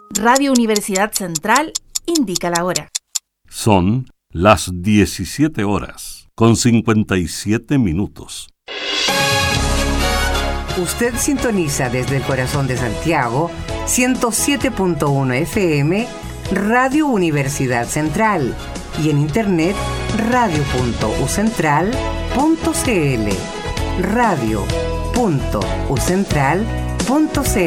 Radio Universidad Central indica la hora. Son las 17 horas, con 57 minutos. Usted sintoniza desde el corazón de Santiago, 107.1 FM, Radio Universidad Central, y en internet radio.ucentral.cl, radio.ucentral.cl.